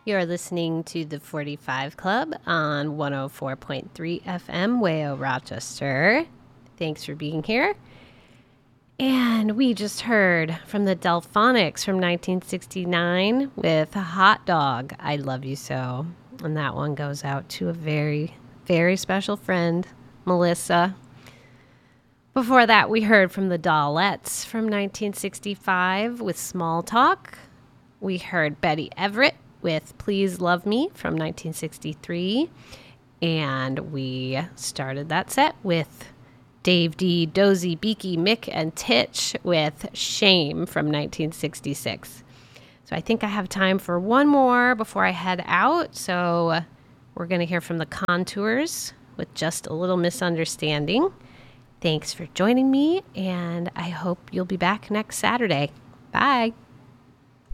You're listening to the 45 Club on 104.3 FM, Wayo, Rochester. Thanks for being here. And we just heard from the Delphonics from 1969 with Hot Dog, I Love You So. And that one goes out to a very, very special friend, Melissa. Before that, we heard from the Dollettes from 1965 with Small Talk. We heard Betty Everett with Please Love Me from 1963. And we started that set with Dave D, Dozy, Beaky, Mick, and Titch with Shame from 1966. So I think I have time for one more before I head out. So we're going to hear from the Contours with Just a Little Misunderstanding. Thanks for joining me, and I hope you'll be back next Saturday. Bye.